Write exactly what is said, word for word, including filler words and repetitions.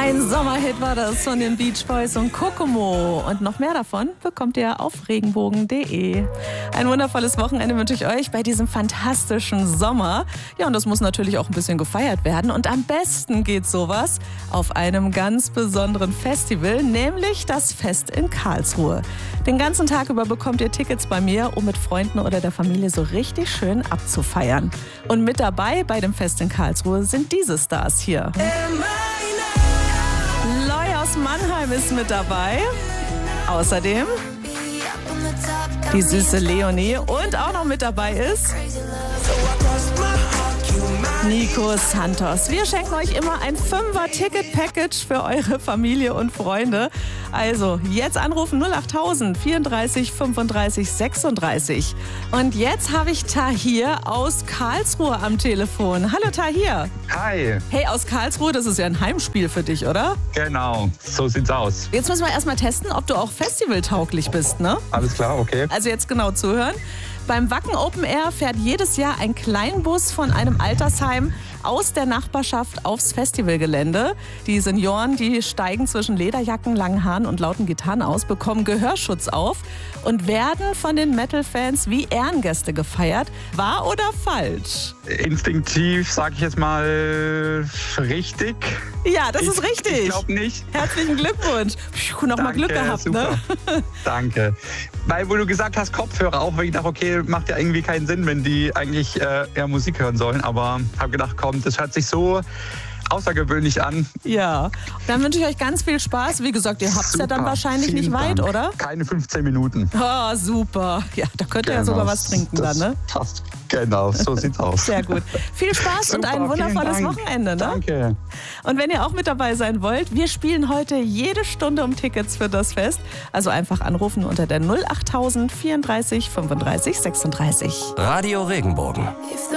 Ein Sommerhit war das von den Beach Boys und Kokomo. Und noch mehr davon bekommt ihr auf regenbogen punkt de. Ein wundervolles Wochenende wünsche ich euch bei diesem fantastischen Sommer. Ja, und das muss natürlich auch ein bisschen gefeiert werden. Und am besten geht sowas auf einem ganz besonderen Festival, nämlich das Fest in Karlsruhe. Den ganzen Tag über bekommt ihr Tickets bei mir, um mit Freunden oder der Familie so richtig schön abzufeiern. Und mit dabei bei dem Fest in Karlsruhe sind diese Stars hier. Loy aus Mannheim ist mit dabei. Außerdem die süße Leonie. Und auch noch mit dabei ist Nico Santos. Wir schenken euch immer ein Fünfer-Ticket-Package für eure Familie und Freunde. Also jetzt anrufen null achttausend vierunddreißig fünfunddreißig sechsunddreißig. Und jetzt habe ich Tahir aus Karlsruhe am Telefon. Hallo Tahir. Hi. Hey, aus Karlsruhe, das ist ja ein Heimspiel für dich, oder? Genau, so sieht's aus. Jetzt müssen wir erstmal testen, ob du auch festivaltauglich bist, ne? Alles klar, okay. Also jetzt genau zuhören. Beim Wacken Open Air fährt jedes Jahr ein Kleinbus von einem Altersheim aus der Nachbarschaft aufs Festivalgelände. Die Senioren, die steigen zwischen Lederjacken, langen Haaren und lauten Gitarren aus, bekommen Gehörschutz auf und werden von den Metal-Fans wie Ehrengäste gefeiert. Wahr oder falsch? Instinktiv sage ich jetzt mal richtig. Ja, das ich, ist richtig. Ich glaube nicht. Herzlichen Glückwunsch. Puh, noch mal Glück gehabt, super. Ne? Danke. Weil, wo du gesagt hast, Kopfhörer auf, weil ich dachte, okay, macht ja irgendwie keinen Sinn, wenn die eigentlich äh, eher Musik hören sollen. Aber habe gedacht, komm, das hört sich so außergewöhnlich an. Ja, dann wünsche ich euch ganz viel Spaß. Wie gesagt, ihr habt es ja dann wahrscheinlich Vielen nicht weit, Dank. oder? Keine fünfzehn Minuten. Oh, super. Ja, da könnt ihr Genau. ja sogar was trinken das dann, ne? Passt. Genau, so sieht's aus. Sehr gut. Viel Spaß Super, und ein wundervolles vielen Dank. Wochenende, ne? Danke. Und wenn ihr auch mit dabei sein wollt, wir spielen heute jede Stunde um Tickets für das Fest. Also einfach anrufen unter der null achttausend vierunddreißig fünfunddreißig sechsunddreißig. Radio Regenbogen.